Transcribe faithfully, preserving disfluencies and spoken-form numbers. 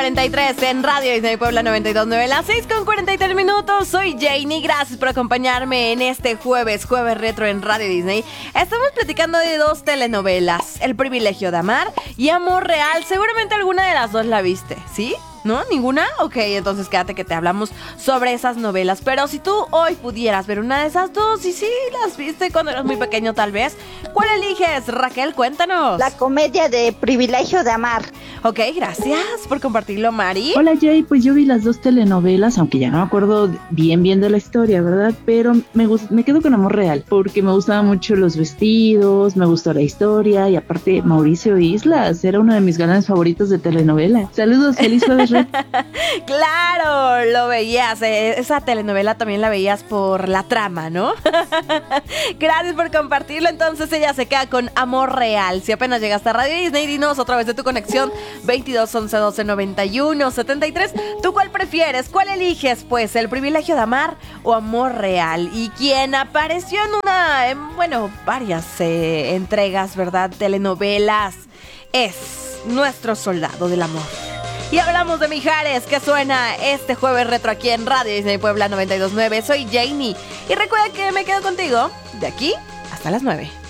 cuarenta y tres en Radio Disney Puebla noventa y dos punto nueve, las seis con cuarenta y tres minutos. Soy Janie, gracias por acompañarme en este jueves, jueves retro en Radio Disney. Estamos platicando de dos telenovelas, El privilegio de amar y Amor real. Seguramente alguna de las dos la viste, ¿sí? ¿No? ¿Ninguna? Ok, entonces quédate que te hablamos sobre esas novelas. Pero si tú hoy pudieras ver una de esas dos, y sí, las viste cuando eras muy pequeño tal vez, ¿cuál eliges? Raquel, cuéntanos. La comedia de Privilegio de amar. Ok, gracias por compartirlo, Mari. Hola Jay, pues yo vi las dos telenovelas, aunque ya no me acuerdo bien bien de la historia, ¿verdad? Pero me, gust- me quedo con Amor Real, porque me gustaban mucho los vestidos, me gustó la historia, y aparte Mauricio Islas era uno de mis galanes favoritos de telenovela. Saludos, feliz jueves. Claro, lo veías, eh, esa telenovela también la veías por la trama, ¿no? Gracias por compartirlo. Entonces ella se queda con Amor Real. Si apenas llegaste a Radio Disney, dinos otra vez de tu conexión veintidós once doce noventa y uno setenta y tres. ¿Tú cuál prefieres? ¿Cuál eliges? Pues El privilegio de amar o Amor Real. Y quien apareció en una, en, bueno, varias eh, entregas, ¿verdad? Telenovelas, es nuestro soldado del amor. Y hablamos de Mijares, que suena este jueves retro aquí en Radio Disney Puebla noventa y dos punto nueve. Soy Janie y recuerda que me quedo contigo de aquí hasta las nueve.